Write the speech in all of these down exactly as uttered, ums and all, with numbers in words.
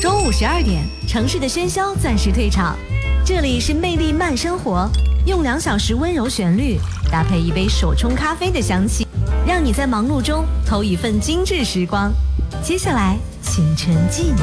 中午十二点，城市的喧嚣暂时退场，这里是魅力慢生活，用两小时温柔旋律搭配一杯手冲咖啡的香气，让你在忙碌中偷一份精致时光。接下来，请沉浸。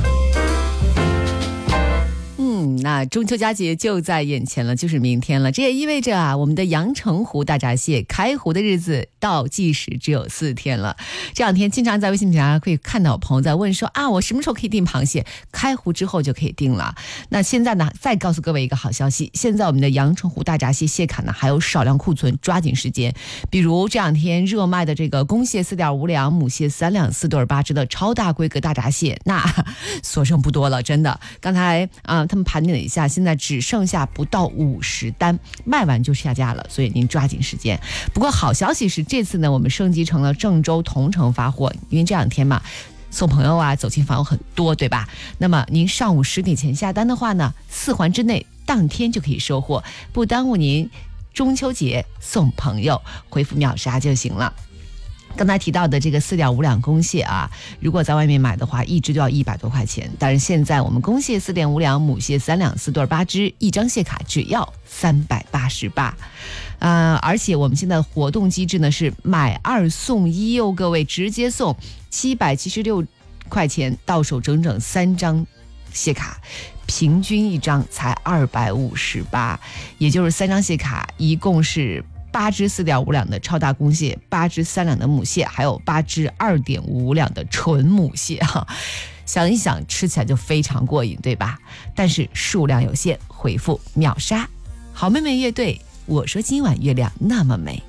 嗯，那中秋佳节就在眼前了，就是明天了。这也意味着啊，我们的阳澄湖大闸蟹开湖的日子倒计时只有四天了。这两天经常在微信平台会看到朋友在问说啊，我什么时候可以订螃蟹？开湖之后就可以订了。那现在呢，再告诉各位一个好消息，现在我们的阳澄湖大闸蟹蟹卡呢还有少量库存，抓紧时间。比如这两天热卖的这个公蟹四点五两，母蟹三两，四对八只的超大规格大闸蟹，那所剩不多了，真的。刚才啊、呃，他们盘点了一下，现在只剩下不到五十单，卖完就下架了，所以您抓紧时间。不过好消息是，这次呢我们升级成了郑州同城发货，因为这两天嘛送朋友啊走亲访友很多，对吧？那么您上午十点前下单的话呢，四环之内当天就可以收货，不耽误您中秋节送朋友，回复秒杀就行了。刚才提到的这个四点五两公蟹啊，如果在外面买的话，一只就要一百多块钱。但是现在我们公蟹四点五两，母蟹三两，四对八只，一张蟹卡只要三百八十八。呃，而且我们现在的活动机制呢是买二送一哦，各位直接送七百七十六块钱，到手整整三张蟹卡。平均一张才二百五十八，也就是三张蟹卡一共是八只四点五两的超大公蟹，八只三两的母蟹，还有八只二点五两的纯母蟹哈。想一想，吃起来就非常过瘾，对吧？但是数量有限，回复秒杀。好妹妹乐队，我说今晚月亮那么美。